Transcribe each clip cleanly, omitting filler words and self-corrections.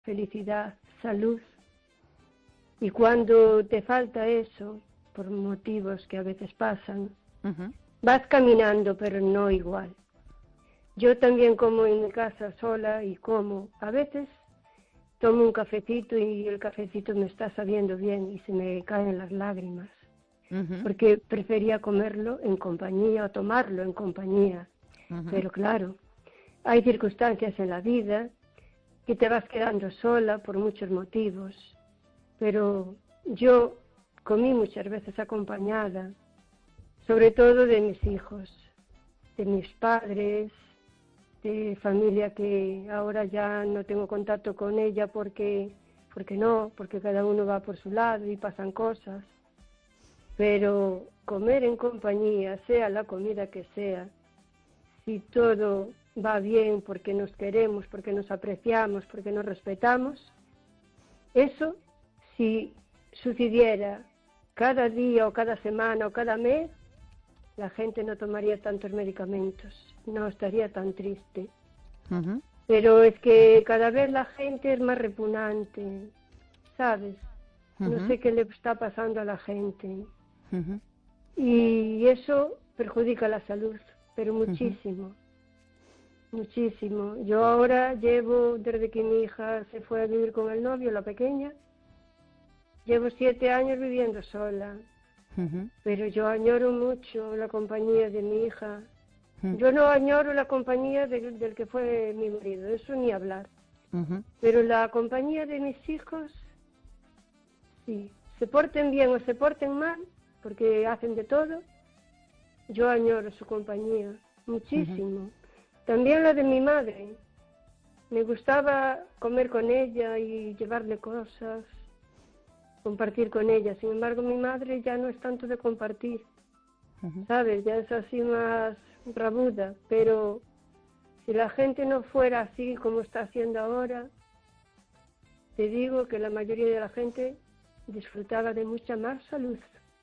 felicidad, salud. Y cuando te falta eso, por motivos que a veces pasan, vas caminando, pero no igual. Yo también como en mi casa sola y como. A veces tomo un cafecito y el cafecito me está sabiendo bien y se me caen las lágrimas. Porque prefería comerlo en compañía o tomarlo en compañía. Pero claro, hay circunstancias en la vida que te vas quedando sola por muchos motivos. Pero yo comí muchas veces acompañada, sobre todo de mis hijos, de mis padres, de familia que ahora ya no tengo contacto con ella porque cada uno va por su lado y pasan cosas. Pero comer en compañía, sea la comida que sea, si todo va bien porque nos queremos, porque nos apreciamos, porque nos respetamos, eso, si sucediera cada día o cada semana o cada mes, la gente no tomaría tantos medicamentos, no estaría tan triste. Pero es que cada vez la gente es más repugnante, ¿sabes? No sé qué le está pasando a la gente. Y eso perjudica la salud, pero muchísimo, muchísimo. Yo ahora llevo, desde que mi hija se fue a vivir con el novio, la pequeña, llevo 7 años viviendo sola, pero yo añoro mucho la compañía de mi hija. Yo no añoro la compañía del que fue mi marido, eso ni hablar. Pero la compañía de mis hijos, sí, se porten bien o se porten mal, porque hacen de todo, yo añoro su compañía muchísimo. También la de mi madre, me gustaba comer con ella y llevarle cosas, compartir con ella. Sin embargo, mi madre ya no es tanto de compartir, ¿sabes? Ya es así más rabuda, pero si la gente no fuera así como está haciendo ahora, te digo que la mayoría de la gente disfrutaba de mucha más salud.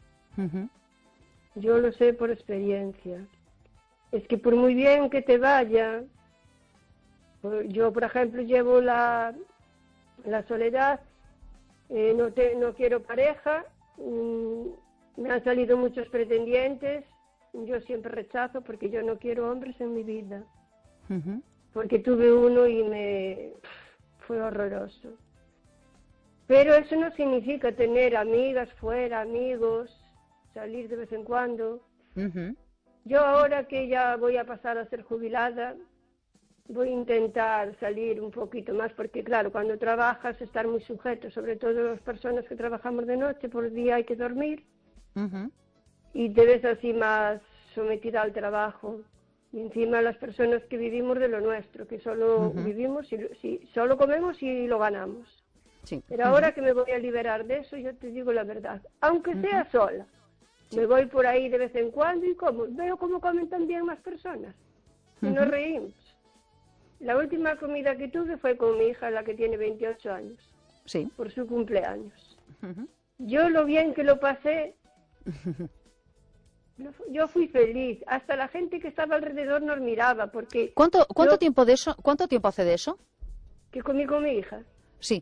Yo lo sé por experiencia. Es que por muy bien que te vaya, yo por ejemplo llevo la soledad, no quiero pareja, me han salido muchos pretendientes, yo siempre rechazo porque yo no quiero hombres en mi vida, porque tuve uno y fue horroroso. Pero eso no significa tener amigas fuera, amigos, salir de vez en cuando. Yo ahora que ya voy a pasar a ser jubilada, voy a intentar salir un poquito más, porque claro, cuando trabajas estar muy sujeto, sobre todo las personas que trabajamos de noche, por el día hay que dormir, y te ves así más sometida al trabajo. Y encima las personas que vivimos de lo nuestro, que solo vivimos, solo comemos y lo ganamos. Sí. Pero ahora que me voy a liberar de eso, yo te digo la verdad, aunque sea sola, me voy por ahí de vez en cuando y veo cómo comen también más personas, y nos reímos. La última comida que tuve fue con mi hija, la que tiene 28 años, por su cumpleaños. Yo lo bien que lo pasé, yo fui feliz, hasta la gente que estaba alrededor nos miraba, porque... ¿Cuánto tiempo hace de eso? Que comí con mi hija. Sí.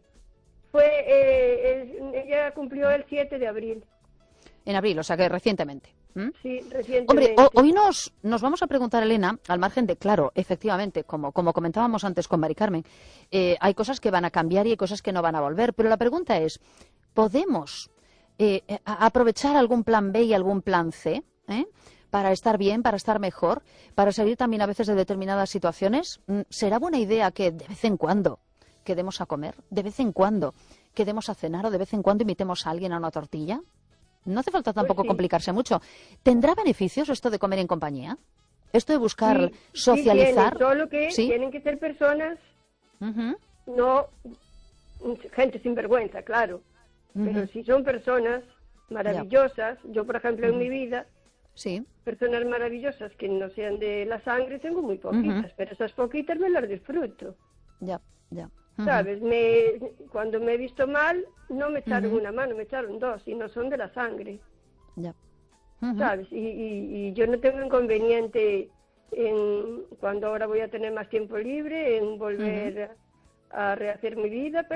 Ella cumplió el 7 de abril. En abril, o sea que recientemente. Sí, recientemente. Hombre, hoy nos vamos a preguntar, Elena, al margen de, claro, efectivamente, como comentábamos antes con Mari Carmen, hay cosas que van a cambiar y hay cosas que no van a volver, pero la pregunta es, ¿podemos aprovechar algún plan B y algún plan C para estar bien, para estar mejor, para salir también a veces de determinadas situaciones? ¿Será buena idea que de vez en cuando quedemos a comer, de vez en cuando quedemos a cenar o de vez en cuando invitemos a alguien a una tortilla? No hace falta tampoco complicarse mucho. ¿Tendrá beneficios esto de comer en compañía? Esto de buscar socializar. Sí, solo que tienen que ser personas, no gente sin vergüenza, claro. Pero si son personas maravillosas, yo por ejemplo en mi vida, personas maravillosas que no sean de la sangre tengo muy poquitas, pero esas poquitas me las disfruto. Ya. ¿Sabes? Cuando me he visto mal, no me echaron una mano, me echaron dos, y no son de la sangre. ¿Sabes? Y yo no tengo inconveniente cuando ahora voy a tener más tiempo libre, en volver a rehacer mi vida,